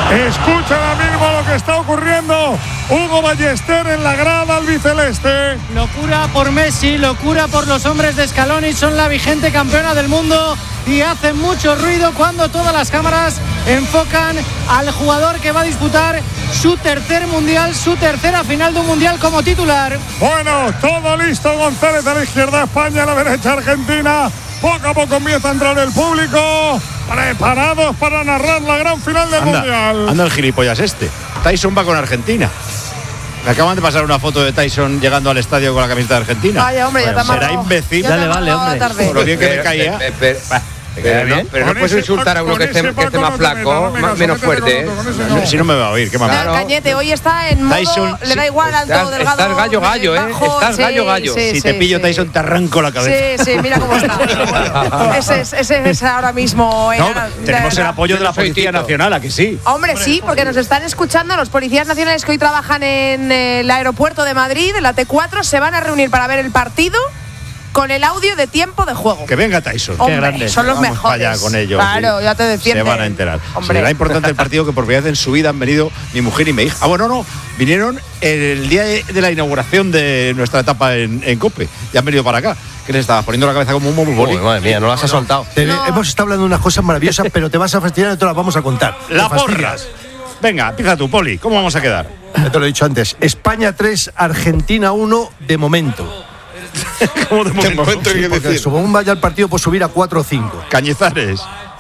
Escuchen ahora mismo lo que está ocurriendo. Hugo Ballester en la grada albiceleste. Locura por Messi, locura por los hombres de Scaloni. Son la vigente campeona del mundo y hacen mucho ruido cuando todas las cámaras enfocan al jugador que va a disputar su tercer mundial, su tercera final de un mundial como titular. Bueno, todo listo. González a la izquierda, España a la derecha, Argentina. Poco a poco empieza a entrar el público. Preparados para narrar la gran final del mundial. Anda el gilipollas este. Tyson va con Argentina. Me acaban de pasar una foto de Tyson llegando al estadio con la camiseta de Argentina. Vaya, hombre, ya te será imbécil. Dale, vale, hombre. Por lo bien que me caía. Pero no puedes insultar a uno que esté más flaco, menos fuerte. Si no me va a oír, qué más. Claro. Cañete, hoy está en modo, Tyson, le da igual alto, delgado. Estás gallo, bajo, estás gallo. Si te pillo, Tyson, te arranco la cabeza. Sí, mira cómo está. Ese es ahora mismo. No, tenemos el apoyo de la Policía Nacional, ¿a que sí? Hombre, sí, porque nos están escuchando los policías nacionales que hoy trabajan en el aeropuerto de Madrid, en la T4, se van a reunir para ver el partido con el audio de tiempo de juego. Que venga Tyson. Hombre, qué grande. son los mejores. Vaya con ellos. Claro, ya te defienden. Se van a enterar. Hombre. Será importante el partido que por primera vez en su vida han venido mi mujer y mi hija. Bueno, no. Vinieron el día de la inauguración de nuestra etapa en COPE. Ya han venido para acá. Que les estabas poniendo la cabeza como un momo. Madre mía, no las has soltado. Hemos estado hablando de unas cosas maravillosas, pero te vas a fastidiar y te las vamos a contar. La porra. Venga, empieza tú, Poli. ¿Cómo vamos a quedar? Ya te lo he dicho antes. España 3, Argentina 1 de momento. ¿Cómo de momento? Sí, porque según vaya el partido, pues subir a 4 o 5. Cañizares.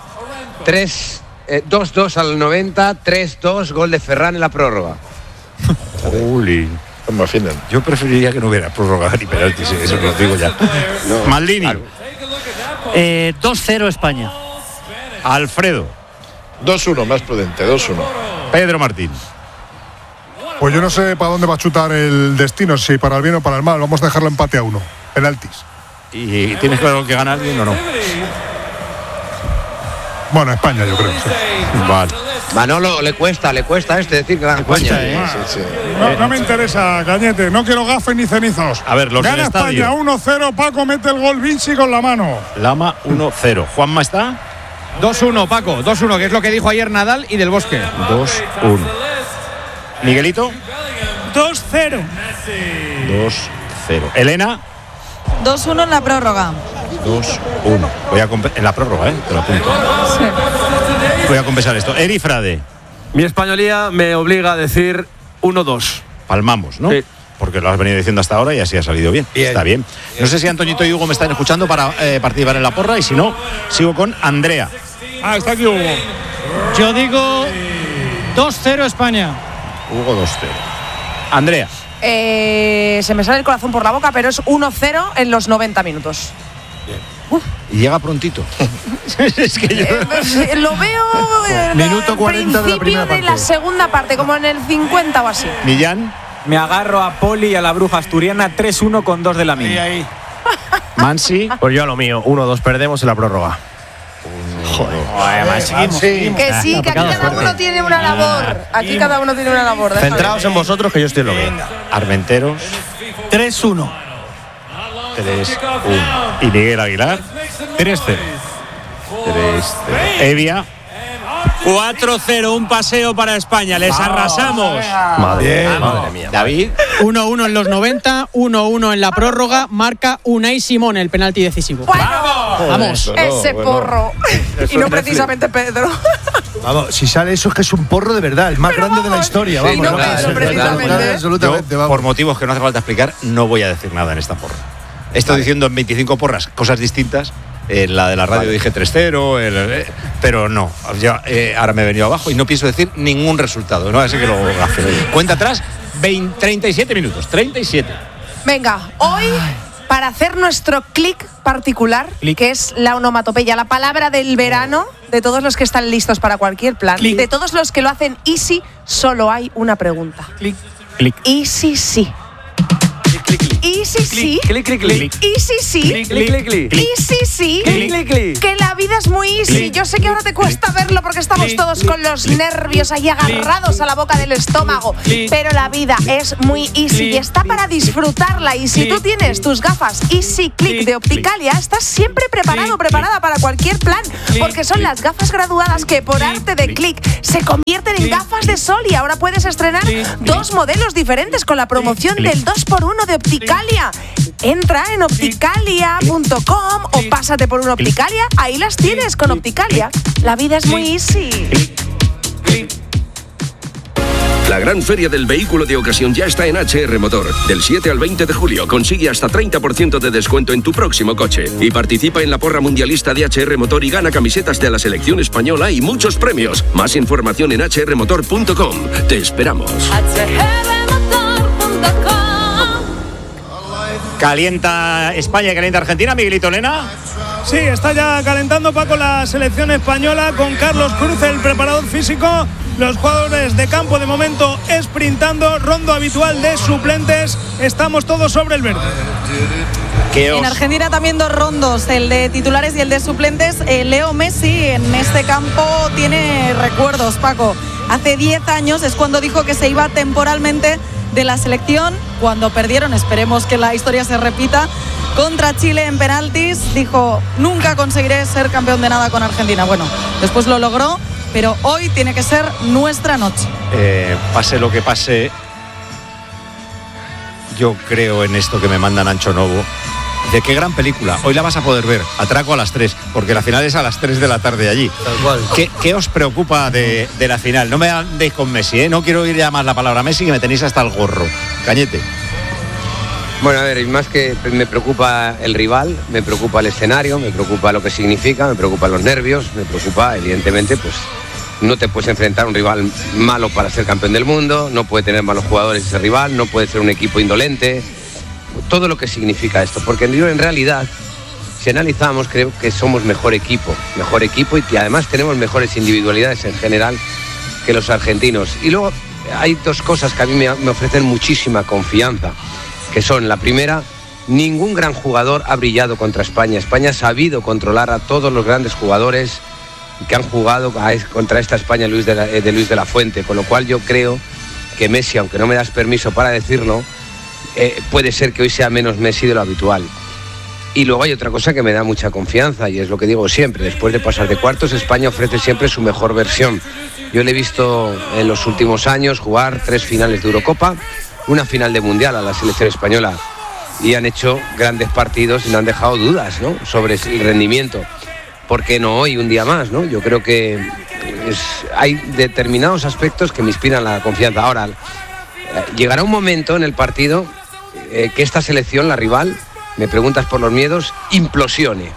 2-2 al 90, 3-2, gol de Ferran en la prórroga. Juli. Yo preferiría que no hubiera prórroga ni penaltis, eso lo digo ya. No. Maldini. 2-0 España. Alfredo. 2-1, más prudente, 2-1. Pedro Martín. Pues yo no sé para dónde va a chutar el destino, si para el bien o para el mal. Vamos a dejarlo empate a 1. Penaltis. ¿Y tienes claro que gana alguien o no? Bueno, España, yo creo. Sí. Vale. Manolo, le cuesta decir que gana España. Sí. No me interesa, Cañete. No quiero gafes ni cenizos. A ver, los gana del España estadio. 1-0. Paco mete el gol Vinci con la mano. Lama 1-0. ¿Juanma está? 2-1, Paco. 2-1, que es lo que dijo ayer Nadal y Del Bosque. 2-1. Miguelito. 2-0. 2-0. Elena. 2-1 en la prórroga. 2-1. En la prórroga, te lo apunto. Sí. Voy a compensar esto. Eri Frade. Mi españolía me obliga a decir 1-2. Palmamos, ¿no? Sí. Porque lo has venido diciendo hasta ahora y así ha salido bien. Está bien. No sé si Antoñito y Hugo me están escuchando para participar en la porra, y si no, sigo con Andrea. Está aquí Hugo. Yo digo 2-0 España. Hugo 2-0. Andrea. Se me sale el corazón por la boca, pero es 1-0 en los 90 minutos. Y llega prontito. Es que yo... lo veo Minuto 40 de la primera parte. de la segunda parte, como en el 50 o así. Millán. Me agarro a Poli y a la bruja asturiana 3-1 con 2 de la mía. Ahí. Mansi. Pues yo a lo mío, 1-2, perdemos en la prórroga. Que sí, que aquí cada uno tiene una labor. Aquí cada uno tiene una labor. Centraos en vosotros, que yo estoy en lo mío. Armenteros. 3-1. 3-1. Y Miguel Aguilar. 3-0. 3-0. Evia. 4-0, un paseo para España. Les arrasamos. Madre mía. David. 1-1 en los 90, 1-1 en la prórroga. Marca Unai Simón el penalti decisivo. Vamos. Ese porro. Y no precisamente Pedro. Vamos, si sale eso es que es un porro de verdad, el más grande de la historia. Sí, Vamos, no, precisamente. Absolutamente, Yo, por motivos que no hace falta explicar, no voy a decir nada en esta porra. He estado diciendo en 25 porras cosas distintas. En la de la radio dije 3-0, pero no. Ahora me he venido abajo y no pienso decir ningún resultado. No, así que lo gafe. Cuenta atrás, 37 minutos. 37. Venga, hoy, para hacer nuestro clic particular, que es la onomatopeya, la palabra del verano, de todos los que están listos para cualquier plan, de todos los que lo hacen easy, solo hay una pregunta. Clic. Easy sí. Y sí, sí. Clic, clic, clic. Y sí, sí. Clic, clic, clic, clic. Y sí, sí. Clic, clic, clic. Que la vida es muy easy. Yo sé que ahora te cuesta verlo porque estamos todos con los nervios ahí agarrados a la boca del estómago. Pero la vida es muy easy y está para disfrutarla. Y si tú tienes tus gafas Easy Click de Opticalia, estás siempre preparado, preparada para cualquier plan. Porque son las gafas graduadas que por arte de clic se convierten en gafas de sol. Y ahora puedes estrenar 2 modelos diferentes con la promoción del 2x1 de Opticalia. Entra en opticalia.com o pásate por un Opticalia. Ahí las tienes con Opticalia. La vida es muy easy. La gran feria del vehículo de ocasión ya está en HR Motor. Del 7 al 20 de julio consigue hasta 30% de descuento en tu próximo coche. Y participa en la porra mundialista de HR Motor y gana camisetas de la selección española y muchos premios. Más información en hrmotor.com. Te esperamos. Calienta España y calienta Argentina, Miguelito Lena. Sí, está ya calentando, Paco, la selección española con Carlos Cruz, el preparador físico. Los jugadores de campo de momento sprintando, rondo habitual de suplentes. Estamos todos sobre el verde. En Argentina también 2 rondos, el de titulares y el de suplentes. Leo Messi en este campo tiene recuerdos, Paco. Hace 10 años es cuando dijo que se iba temporalmente de la selección, cuando perdieron, esperemos que la historia se repita, contra Chile en penaltis. Dijo, nunca conseguiré ser campeón de nada con Argentina. Bueno, después lo logró, pero hoy tiene que ser nuestra noche. Pase lo que pase, yo creo en esto que me manda Nacho Novo. De qué gran película. Hoy la vas a poder ver. Atraco a las 3, porque la final es a las 3 de la tarde allí. Tal cual. ¿Qué os preocupa de la final? No me andéis con Messi, ¿eh? No quiero oír ya más la palabra Messi, que me tenéis hasta el gorro. Cañete. Bueno, a ver, y más que me preocupa el rival, me preocupa el escenario, me preocupa lo que significa, me preocupan los nervios, me preocupa, evidentemente, pues no te puedes enfrentar a un rival malo para ser campeón del mundo, no puede tener malos jugadores ese rival, no puede ser un equipo indolente. Todo lo que significa esto, porque yo en realidad, si analizamos, creo que somos mejor equipo y que además tenemos mejores individualidades en general que los argentinos. Y luego hay 2 cosas que a mí me ofrecen muchísima confianza, que son, la primera, ningún gran jugador ha brillado contra España. España ha sabido controlar a todos los grandes jugadores que han jugado contra esta España de Luis de la Fuente, con lo cual yo creo que Messi, aunque no me das permiso para decirlo, puede ser que hoy sea menos Messi de lo habitual. Y luego hay otra cosa que me da mucha confianza, y es lo que digo siempre: después de pasar de cuartos, España ofrece siempre su mejor versión. Yo le he visto en los últimos años jugar 3 finales de Eurocopa, una final de Mundial a la selección española, y han hecho grandes partidos y no han dejado dudas, ¿no?, sobre el rendimiento. ¿Por qué no hoy, un día más, ¿no? Yo creo que hay determinados aspectos que me inspiran la confianza. Ahora, llegará un momento en el partido que esta selección, la rival, me preguntas por los miedos, implosione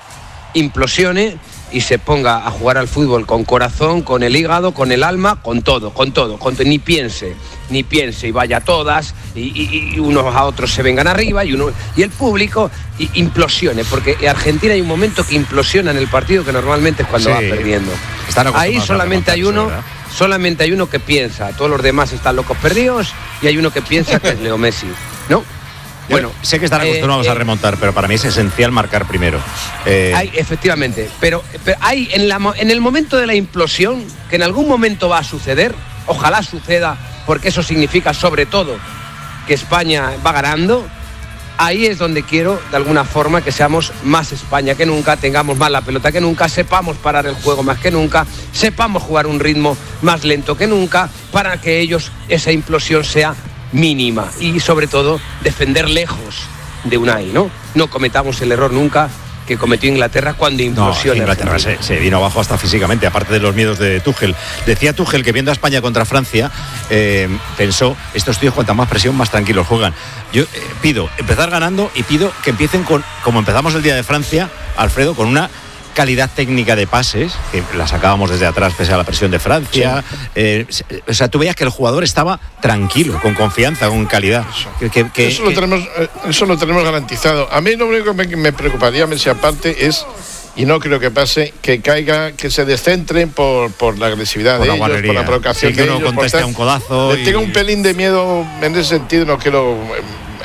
y se ponga a jugar al fútbol con corazón, con el hígado, con el alma, con todo, ni piense y vaya a todas y unos a otros se vengan arriba y el público implosione, porque Argentina hay un momento que implosiona en el partido, que normalmente es cuando va perdiendo. Ahí solamente hay uno que piensa, todos los demás están locos perdidos y hay uno que piensa que es Leo Messi, ¿no? Bueno, sé que están acostumbrados a remontar, pero para mí es esencial marcar primero. Efectivamente, pero hay en el momento de la implosión, que en algún momento va a suceder, ojalá suceda, porque eso significa sobre todo que España va ganando. Ahí es donde quiero, de alguna forma, que seamos más España que nunca, tengamos más la pelota que nunca, sepamos parar el juego más que nunca, sepamos jugar un ritmo más lento que nunca, para que esa implosión sea mínima, y sobre todo defender lejos de Unai, ¿no? No cometamos el error nunca que cometió Inglaterra cuando implosiona. No, Inglaterra se vino abajo hasta físicamente, aparte de los miedos de Tuchel. Decía Tuchel que viendo a España contra Francia, pensó, estos tíos cuanta más presión, más tranquilos juegan. Yo pido empezar ganando y pido que empiecen como empezamos el día de Francia, Alfredo, con una calidad técnica de pases, que la sacábamos desde atrás pese a la presión de Francia. Sí. O sea, tú veías que el jugador estaba tranquilo, con confianza, con calidad. Eso lo tenemos garantizado. A mí lo único que me preocuparía, Messi, aparte, es, y no creo que pase, que se descentren por la agresividad de ellos, por la provocación de ellos. Que uno conteste a un codazo. Tengo un pelín de miedo en ese sentido, no quiero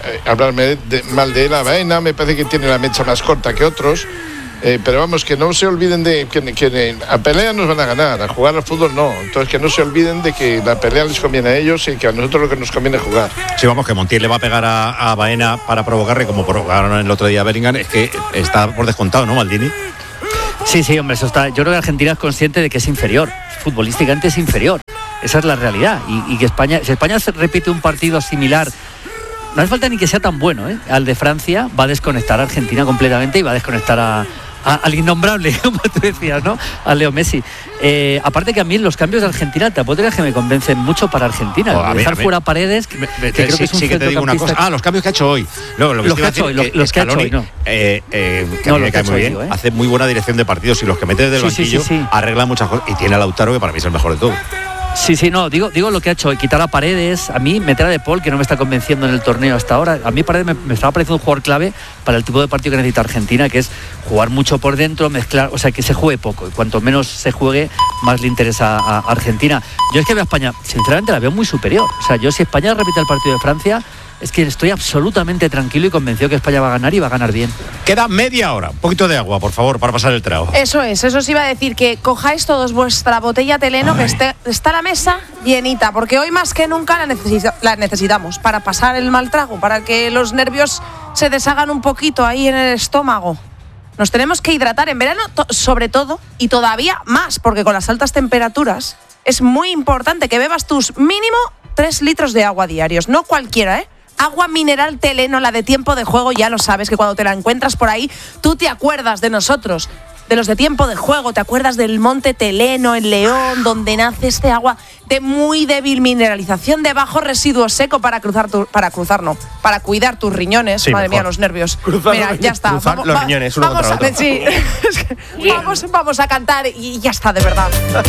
hablarme mal de él. A Baena me parece que tiene la mecha más corta que otros. Pero vamos, que no se olviden de que a pelea nos van a ganar, a jugar al fútbol no. Entonces que no se olviden de que la pelea les conviene a ellos y que a nosotros lo que nos conviene es jugar. Sí, vamos, que Montiel le va a pegar a Baena para provocarle, como provocaron el otro día a Bellingham. Es que está por descontado, ¿no, Maldini? Sí, hombre, eso está. Yo creo que Argentina es consciente de que es inferior. Futbolísticamente es inferior. Esa es la realidad. Y que España, si España se repite un partido similar, no hace falta ni que sea tan bueno, al de Francia, va a desconectar a Argentina completamente y va a desconectar al innombrable, como tú decías, ¿no? A Leo Messi. Aparte que a mí los cambios de Argentina tampoco es que me convencen mucho para Argentina. Dejar fuera Paredes, que creo que es un sí que te digo una cosa. Los cambios que ha hecho hoy. No, los que ha hecho hoy, no. Que a mí me cae muy bien. Hace muy buena dirección de partidos y los que mete del banquillo arregla muchas cosas. Y tiene a Lautaro, que para mí es el mejor de todo. Sí, no, digo lo que ha hecho, quitar a Paredes, a mí meter a De Paul, que no me está convenciendo en el torneo hasta ahora. A mí Paredes me estaba pareciendo un jugador clave para el tipo de partido que necesita Argentina, que es jugar mucho por dentro, mezclar, o sea, que se juegue poco. Y cuanto menos se juegue, más le interesa a Argentina. Yo es que veo a España, sinceramente la veo muy superior. O sea, yo si España repite el partido de Francia, es que estoy absolutamente tranquilo y convencido que España va a ganar y va a ganar bien. Queda media hora. Un poquito de agua, por favor, para pasar el trago. Eso os iba a decir, que cojáis todos vuestra botella Teleno, que está la mesa llenita, porque hoy más que nunca la necesitamos para pasar el mal trago, para que los nervios se deshagan un poquito ahí en el estómago. Nos tenemos que hidratar en verano, sobre todo, y todavía más, porque con las altas temperaturas es muy importante que bebas tus mínimo 3 litros de agua diarios, no cualquiera, Agua mineral Teleno, la de Tiempo de Juego, ya lo sabes, que cuando te la encuentras por ahí, tú te acuerdas de nosotros, de los de Tiempo de Juego, te acuerdas del Monte Teleno en León, donde nace este agua de muy débil mineralización, de bajo residuo seco para cuidar tus riñones. Sí, madre mía, los nervios. Mira, ya está. Los riñones, uno contra otro. Sí, vamos a cantar y ya está, de verdad.